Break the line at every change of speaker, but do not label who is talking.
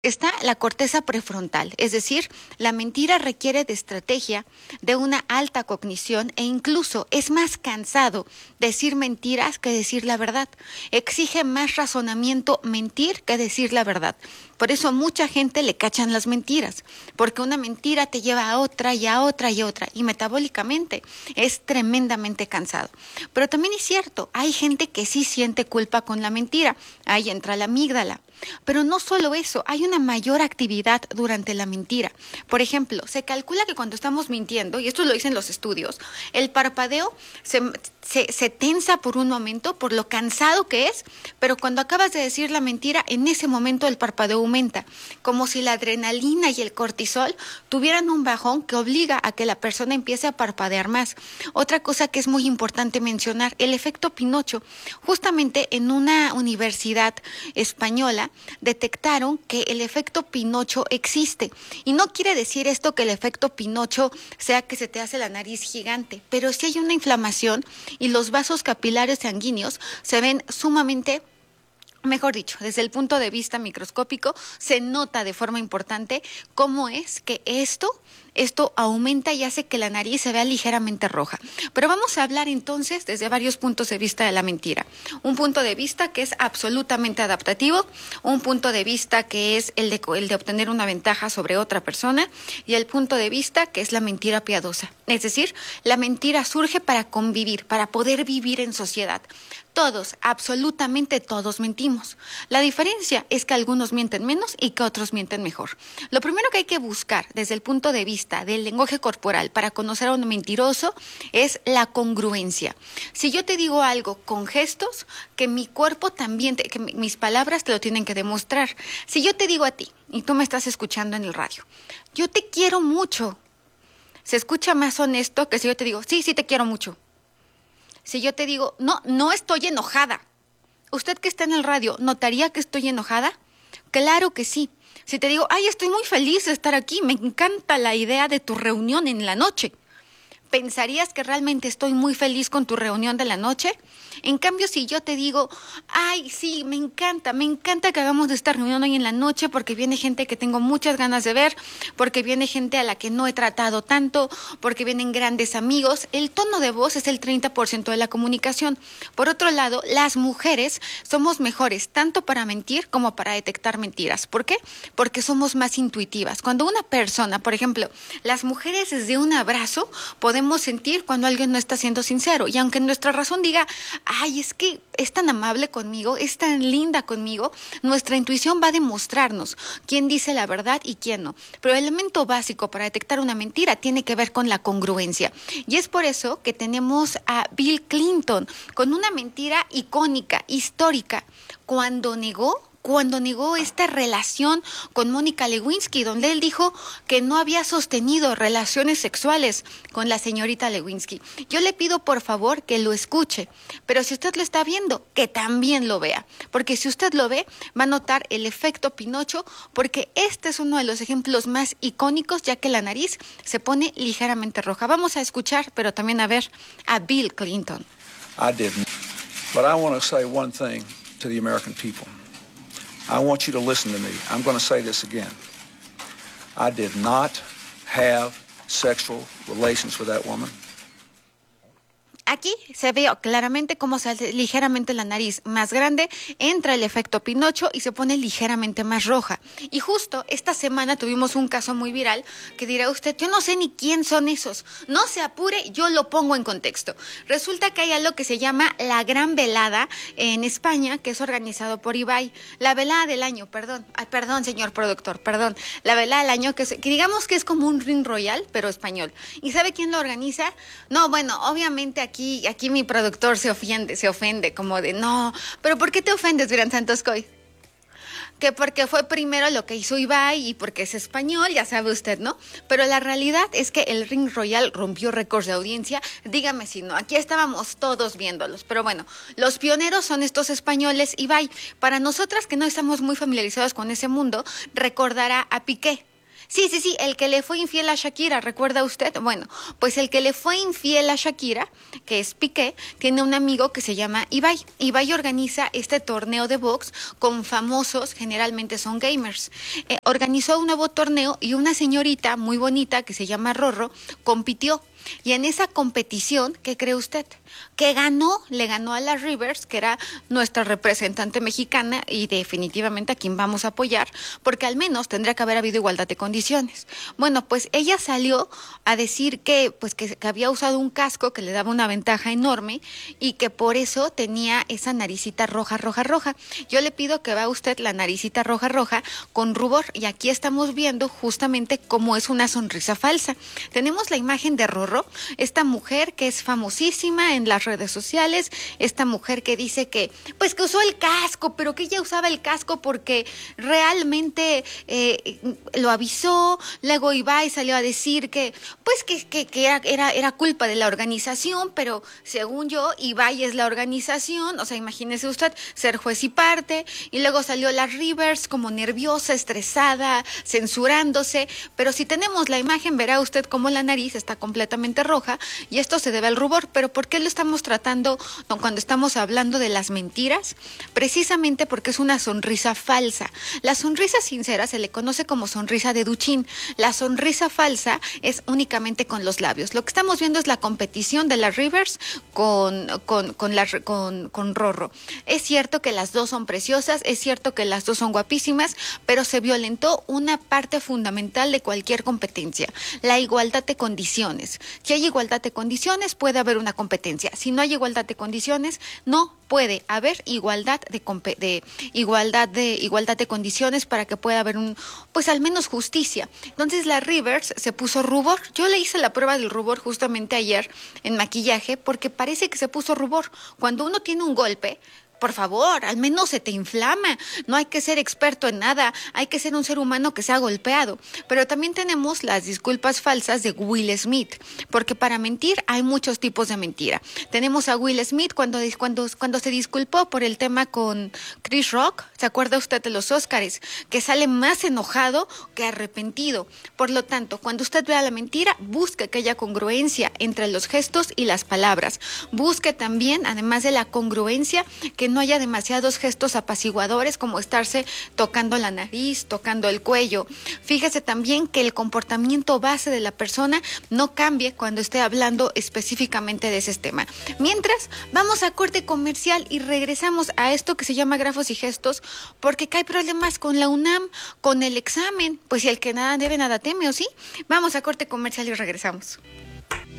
Está la corteza prefrontal, es decir, la mentira requiere de estrategia, de una alta cognición e incluso es más cansado decir mentiras que decir la verdad. Exige más razonamiento mentir que decir la verdad. Por eso a mucha gente le cachan las mentiras, porque una mentira te lleva a otra y a otra y a otra, y metabólicamente es tremendamente cansado. Pero también es cierto, hay gente que sí siente culpa con la mentira, ahí entra la amígdala. Pero no solo eso, hay una mayor actividad durante la mentira. Por ejemplo, se calcula que cuando estamos mintiendo, y esto lo dicen los estudios, el parpadeo se tensa por un momento por lo cansado que es, pero cuando acabas de decir la mentira, en ese momento el parpadeo aumenta, como si la adrenalina y el cortisol tuvieran un bajón que obliga a que la persona empiece a parpadear más. Otra cosa que es muy importante mencionar, el efecto Pinocho. Justamente en una universidad española detectaron que el efecto Pinocho existe. Y no quiere decir esto que el efecto Pinocho sea que se te hace la nariz gigante, pero sí hay una inflamación y los vasos capilares sanguíneos se ven sumamente. Mejor dicho, desde el punto de vista microscópico, se nota de forma importante cómo es que esto aumenta y hace que la nariz se vea ligeramente roja. Pero vamos a hablar entonces desde varios puntos de vista de la mentira. Un punto de vista que es absolutamente adaptativo, un punto de vista que es el de obtener una ventaja sobre otra persona y el punto de vista que es la mentira piadosa. Es decir, la mentira surge para convivir, para poder vivir en sociedad. Todos, absolutamente todos mentimos. La diferencia es que algunos mienten menos y que otros mienten mejor. Lo primero que hay que buscar desde el punto de vista del lenguaje corporal para conocer a un mentiroso es la congruencia. Si yo te digo algo con gestos, que mi cuerpo también, que mis palabras te lo tienen que demostrar. Si yo te digo a ti, y tú me estás escuchando en el radio, yo te quiero mucho, se escucha más honesto que si yo te digo, sí, sí te quiero mucho. Si yo te digo, no, no estoy enojada. ¿Usted que está en el radio, notaría que estoy enojada? Claro que sí. Si te digo, ay, estoy muy feliz de estar aquí, me encanta la idea de tu reunión en la noche. ¿Pensarías que realmente estoy muy feliz con tu reunión de la noche? En cambio, si yo te digo, ay, sí, me encanta que hagamos esta reunión hoy en la noche porque viene gente que tengo muchas ganas de ver, porque viene gente a la que no he tratado tanto, porque vienen grandes amigos, el tono de voz es el 30% de la comunicación. Por otro lado, las mujeres somos mejores tanto para mentir como para detectar mentiras. ¿Por qué? Porque somos más intuitivas. Cuando una persona, por ejemplo, las mujeres desde un abrazo podemos sentir cuando alguien no está siendo sincero, y aunque nuestra razón diga, ay, es que es tan amable conmigo, es tan linda conmigo, nuestra intuición va a demostrarnos quién dice la verdad y quién no. Pero el elemento básico para detectar una mentira tiene que ver con la congruencia. Y es por eso que tenemos a Bill Clinton con una mentira icónica, histórica, cuando negó esta relación con Mónica Lewinsky, donde él dijo que no había sostenido relaciones sexuales con la señorita Lewinsky. Yo le pido por favor que lo escuche, pero si usted lo está viendo, que también lo vea, porque si usted lo ve, va a notar el efecto Pinocho, porque este es uno de los ejemplos más icónicos, ya que la nariz se pone ligeramente roja. Vamos a escuchar, pero también a ver a Bill Clinton.
I didn't, but I want to say one thing to the American people. I want you to listen to me. I'm going to say this again. I did not have sexual relations with that woman.
Aquí se ve claramente cómo se hace ligeramente la nariz más grande, entra el efecto Pinocho y se pone ligeramente más roja. Y justo esta semana tuvimos un caso muy viral que dirá usted, yo no sé ni quién son esos. No se apure, yo lo pongo en contexto. Resulta que hay algo que se llama la Gran Velada en España, que es organizado por Ibai. La velada del año, perdón. Ay, perdón, señor productor, perdón. La velada del año, que digamos que es como un ring royal, pero español. ¿Y sabe quién lo organiza? No, bueno, obviamente aquí mi productor se ofende, como de, no, pero ¿por qué te ofendes, Gran Santos Coy? Que porque fue primero lo que hizo Ibai y porque es español, ya sabe usted, ¿no? Pero la realidad es que el Ring Royal rompió récords de audiencia, dígame si no, aquí estábamos todos viéndolos, pero bueno, los pioneros son estos españoles. Ibai, para nosotras que no estamos muy familiarizados con ese mundo, recordará a Piqué. Sí, el que le fue infiel a Shakira, ¿recuerda usted? Bueno, pues el que le fue infiel a Shakira, que es Piqué, tiene un amigo que se llama Ibai. Ibai organiza este torneo de box con famosos, generalmente son gamers. Organizó un nuevo torneo y una señorita muy bonita que se llama Rorro compitió. Y en esa competición, ¿qué cree usted? Que le ganó a la Rivers, que era nuestra representante mexicana y definitivamente a quien vamos a apoyar, porque al menos tendría que haber habido igualdad de condiciones. Bueno, pues ella salió a decir que había usado un casco que le daba una ventaja enorme y que por eso tenía esa naricita roja. Yo le pido que vea usted la naricita roja con rubor y aquí estamos viendo justamente cómo es una sonrisa falsa. Tenemos la imagen de Rorro, esta mujer que es famosísima en las redes sociales, esta mujer que dice que usó el casco, pero que ella usaba el casco porque realmente lo avisó. Luego Ibai salió a decir que era culpa de la organización, pero según yo, Ibai es la organización, o sea, imagínese usted ser juez y parte, y luego salió la Rivers como nerviosa, estresada, censurándose, pero si tenemos la imagen verá usted cómo la nariz está completamente roja y esto se debe al rubor. Pero ¿por qué lo estamos tratando cuando estamos hablando de las mentiras? Precisamente porque es una sonrisa falsa. La sonrisa sincera se le conoce como sonrisa de Duchín. La sonrisa falsa es únicamente con los labios. Lo que estamos viendo es la competición de la Rivers con Rorro. Es cierto que las dos son preciosas, es cierto que las dos son guapísimas, pero se violentó una parte fundamental de cualquier competencia, la igualdad de condiciones. Si hay igualdad de condiciones, puede haber una competencia. Si no hay igualdad de condiciones, no puede haber igualdad de condiciones para que pueda haber al menos justicia. Entonces la Rivers se puso rubor. Yo le hice la prueba del rubor justamente ayer en maquillaje porque parece que se puso rubor. Cuando uno tiene un golpe, por favor, al menos se te inflama. No hay que ser experto en nada, hay que ser un ser humano que se ha golpeado. Pero también tenemos las disculpas falsas de Will Smith, porque para mentir hay muchos tipos de mentira. Tenemos a Will Smith cuando se disculpó por el tema con Chris Rock, ¿se acuerda usted de los Óscares? Que sale más enojado que arrepentido. Por lo tanto, cuando usted vea la mentira, busque que haya congruencia entre los gestos y las palabras. Busque también, además de la congruencia, que no haya demasiados gestos apaciguadores como estarse tocando la nariz, tocando el cuello. Fíjese también que el comportamiento base de la persona no cambie cuando esté hablando específicamente de ese tema. Mientras, vamos a corte comercial y regresamos a esto que se llama grafos y gestos, porque hay problemas con la UNAM, con el examen. Pues si el que nada debe, nada teme, ¿o sí? Vamos a corte comercial y regresamos.